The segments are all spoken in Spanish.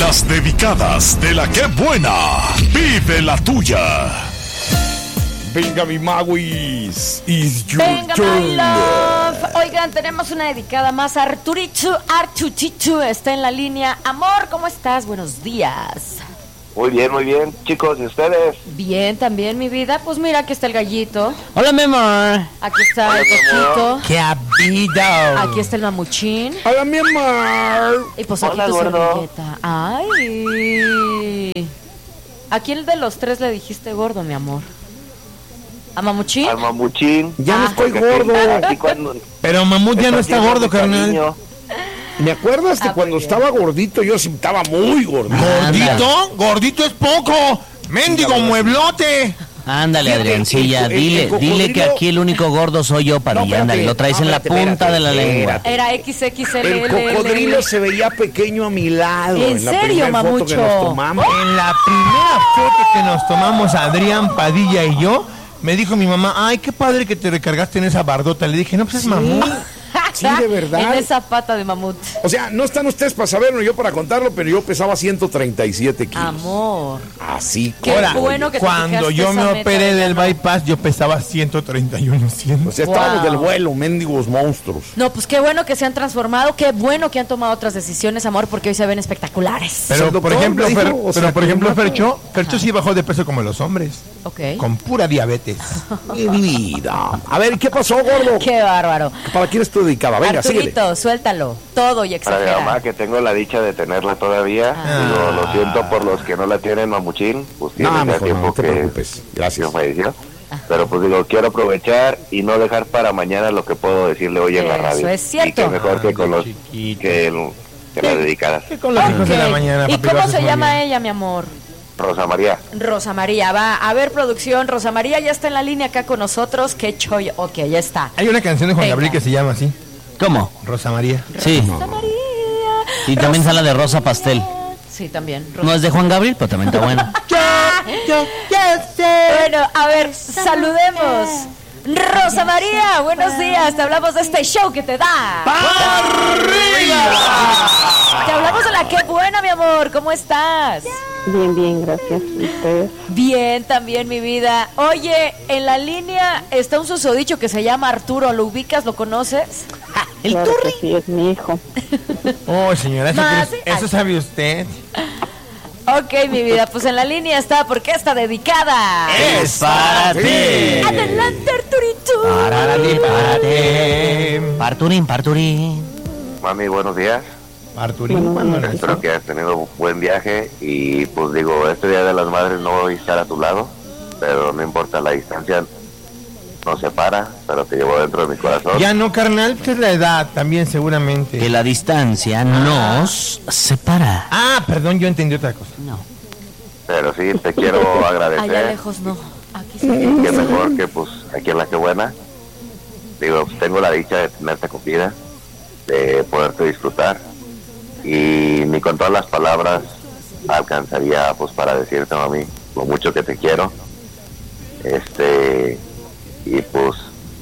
Las dedicadas de la que buena. Vive la tuya. Venga, mi Maguis. Is your Venga, turn. my love. Oigan, tenemos una dedicada más. Artutito está en la línea. Amor, ¿cómo estás? Buenos días. Muy bien, chicos, ¿y ustedes? Bien, también, mi vida. Pues mira, aquí está el gallito. Hola, mi amor. Aquí está el cochito. ¡Qué habido! Aquí está el mamuchín. Hola, mi amor. Y pues aquí Hola, tu gordo. servilleta. Ay. ¿A quién de los tres le dijiste gordo, mi amor? ¿A mamuchín? Al mamuchín. Ya no estoy Porque gordo. aquí cuando Pero Mamut ya no está haciendo gordo, mi carnal. cariño, ¿Me acuerdas que Ah, cuando muy bien. estaba gordito yo sí estaba muy gordito? ¿Gordito? ¡Gordito es poco! ¡Mendigo Sí, mueblote! Ándale, Fíjate, Adriancilla, el dile que cocodrilo- aquí el único gordo soy yo, Padilla. espérate, Ándale, lo traes no, en la espérate, punta de la espérate, lengua. espérate. Era XXL. El cocodrilo se veía pequeño a mi lado. ¿En la serio, primera foto que mamucho? nos tomamos. En la primera foto que nos tomamos Adrián, Padilla y yo, me dijo mi mamá, ay, qué padre que te recargaste en esa bardota. Le dije, no, pues es Mamut. Sí, de verdad. En esa pata de mamut. O sea, no están ustedes para saberlo, yo para contarlo, pero yo pesaba 137 kilos. Amor. Así Qué que. bueno que te Cuando fijaste yo me esa meta operé de del llamar. bypass, yo pesaba 131, 100. O sea, estábamos Wow. del vuelo, mendigos monstruos. No, pues qué bueno que se han transformado, qué bueno que han tomado otras decisiones, amor, porque hoy se ven espectaculares. Pero, el por doctor ejemplo, me dijo, o sea, que Fercho, no- Fercho sí bajó de peso como los hombres, Ok. con pura diabetes. Mi vida. A ver, ¿qué pasó, gordo? Qué bárbaro. ¿Para quién es tu dedicada? Venga, síguele. Arturito, suéltalo. Todo y para mi mamá, exagera. que tengo la dicha de tenerla todavía. Digo, lo siento por los que no la tienen, mamuchín. Pues tiene No, ya mejor tiempo no te que preocupes. Gracias. que falleció. Pero pues digo, quiero aprovechar y no dejar para mañana lo que puedo decirle hoy en la Eso radio. es cierto. Y que mejor que con los Chiquito. que las dedicadas. Que con los hijos de la Ok. mañana, ¿Y papi, cómo lo haces se muy llama bien. ella, mi amor? Rosa María. Rosa María, va. A ver, producción, Rosa María ya está en la línea acá con nosotros. Qué chollo. Ok, ya está. Hay una canción de Juan Venga. Gabriel que se llama así, ¿Cómo? Rosa María. Sí. Rosa María. Y también sale de rosa pastel. Sí, también. No es de Juan Gabriel, pero también está bueno. Bueno, a ver, saludemos. Rosa María, buenos días. Te hablamos de este show que te da. Te hablamos de la que buena, mi amor. ¿Cómo estás? Bien, gracias. ¿Y ustedes? Bien, también, mi vida. Oye, en la línea está un susodicho que se llama Arturo. ¿Lo ubicas? ¿Lo conoces? Claro que sí, es mi hijo. Oh, señora, eso, Más, eso sabe usted. Ok, mi vida, pues en la línea está porque está dedicada. ¡Es para ti! Adelante, Arturito. Párate, párate. Parturín, parturín. Mami, buenos días. Arturín, ¿cuándo nació? Espero que hayas tenido un buen viaje y pues digo, este Día de las Madres no voy a estar a tu lado, pero no importa, la distancia nos separa, pero te llevo dentro de mi corazón. Ya no, carnal, pues es la edad también seguramente. Que la distancia nos separa. Ah, perdón, yo entendí otra cosa. No. Pero sí, te quiero Allá agradecer. lejos no. Aquí sí. Y qué mejor que pues aquí en La Que Buena. Digo, pues, tengo la dicha de tenerte con vida, de poderte disfrutar. Y ni con todas las palabras alcanzaría pues para decirte, mami, lo mucho que te quiero. Y pues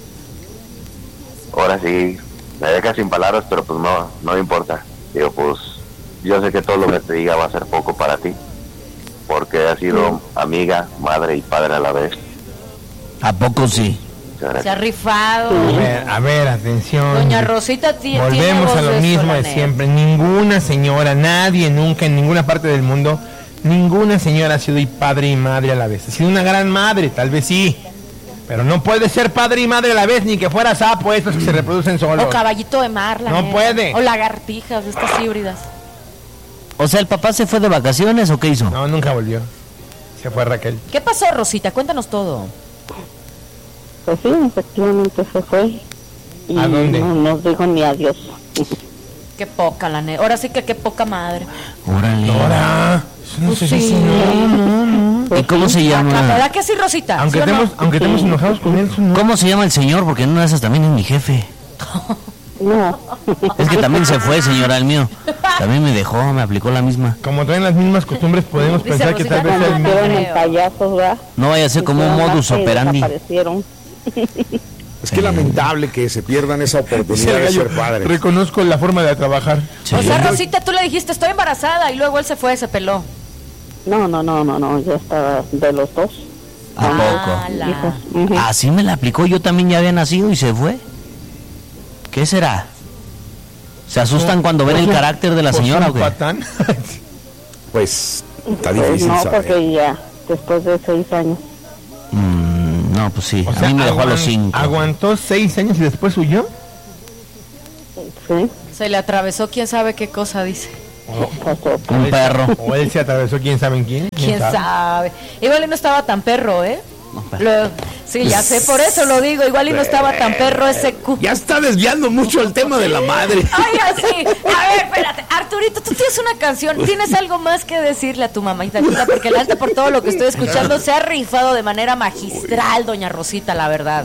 ahora sí me dejas sin palabras, pero pues no importa. Digo, pues yo sé que todo lo que te diga va a ser poco para ti, porque has sido amiga, madre y padre a la vez. ¿A poco sí? Muchas Se ha gracias. rifado. A ver, atención. Doña Rosita tiene Volvemos voz a lo de mismo de Solanet. siempre. Ninguna señora, nadie, nunca, en ninguna parte del mundo, ninguna señora ha sido y padre y madre a la vez. Ha sido una gran madre, tal vez sí. Pero no puede ser padre y madre a la vez, ni que fuera sapo, estos que se reproducen solos. O caballito de mar, la No neta. puede. O lagartijas de estas híbridas. O sea, ¿el papá se fue de vacaciones o qué hizo? No, nunca volvió. Se fue Raquel. ¿Qué pasó, Rosita? Cuéntanos todo. Pues sí, efectivamente se fue. Y ¿A dónde? no nos dijo ni adiós. Qué poca, la neta. Ahora sí que qué poca madre. Órale. Ahora, eso no Pues se sí. dice, no. ¿Y cómo se ¿La llama? verdad que sí, Rosita? Aunque ¿Sí o no? estemos enojados con él, eso no. ¿Cómo se llama el señor? Porque en una de esas también es mi jefe. No, Es que también se fue, señora, el mío. También me dejó, me aplicó la misma. Como traen las mismas costumbres, podemos Dice pensar que Rosita, tal vez no, sea el no, mismo. quedaron en creo. payasos, ¿verdad? No vaya a ser como un Nada más modus que operandi. desaparecieron. Es que lamentable que se pierdan esa oportunidad de ser padres. Reconozco la forma de trabajar. Sí. O sea, Rosita, tú le dijiste, estoy embarazada, y luego él se fue, se peló. No, ya estaba de los dos. ¿A poco? Hijos. Ujú. Así me la aplicó, yo también ya había nacido y se fue. ¿Qué será? ¿Se asustan cuando ven el carácter de la señora o qué? Patán. Pues está Pues difícil no, saber. porque ya, después de 6 años. No, pues sí, O a sea, mí me dejó a los 5. Aguantó 6 años y después huyó. Sí, Se le atravesó quién sabe qué cosa, dice. pasó. Un perro. O él se atravesó, quién sabe en quién. ¿Quién sabe? Igual y no estaba tan perro, ¿eh? Sí, ya sé, por eso lo digo. Igual y no estaba tan perro ese Ya está desviando mucho el tema de la madre. Oiga, sí. A ver, espérate. Arturito, tú tienes una canción. ¿Tienes algo más que decirle a tu mamita? Porque la neta, por todo lo que estoy escuchando, se ha rifado de manera magistral, doña Rosita, la verdad.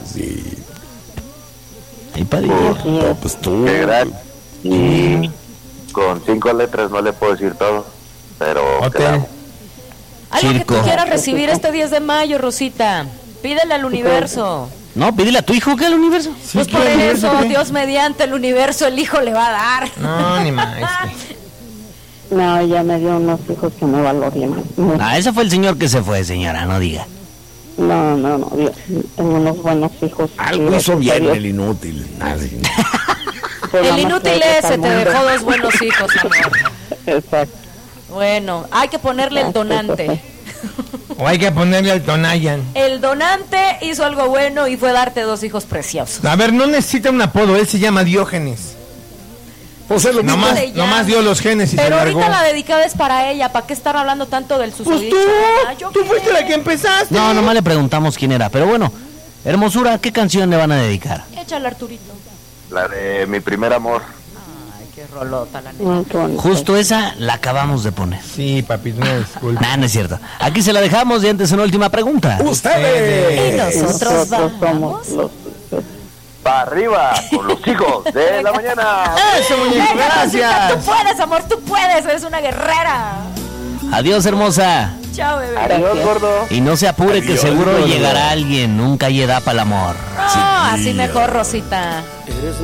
Y Padilla. Pues tú. Qué gran. Y con 5 letras no le puedo decir todo, pero Hotel. claro, Algo que tú Circo. quieras recibir este 10 de mayo, Rosita. Pídele al universo. No, pídele a tu hijo que al universo. Pues por eso, Dios mediante el universo, el hijo le va a dar. No, ni más. No, ya me dio unos hijos que me valoran. Ah, ese fue el señor que se fue, señora, no diga. No, Dios, tengo unos buenos hijos. Algo Y hizo bien superiores. el inútil. Nadie. Pues El nada más inútil que ese te al mundo. dejó 2 buenos hijos, amor. Exacto. Bueno, hay que ponerle el donante. O hay que ponerle al Tonayan. El donante hizo algo bueno y fue darte 2 hijos preciosos. A ver, no necesita un apodo, él se llama Diógenes. Pues es lo mismo. Nomás, se llama. nomás dio los genes y Pero se largó. ahorita la dedicada es para ella. ¿Para qué estar hablando tanto del Pues susodicho? tú fuiste la que empezaste. No, nomás le preguntamos quién era. Pero bueno, hermosura, ¿qué canción le van a dedicar? Échale, Arturito. la de mi primer amor. Ay, qué rolota, la neta. Ay, qué bonito. Justo esa la acabamos de poner. Sí, papi, no disculpa. Nah, no es cierto. Aquí se la dejamos y antes una última pregunta. Y ¡Ustedes! nosotros somos vamos. los... Para arriba con los hijos de la mañana. Eso, muñeco, Venga, Rosita, gracias. tú puedes, amor, tú puedes. Eres una guerrera. Adiós, hermosa. Chao, bebé. Adiós, gordo. Y no se apure que Adiós, seguro gordo. llegará alguien. Nunca hay edad para el amor. No, así mejor, Rosita.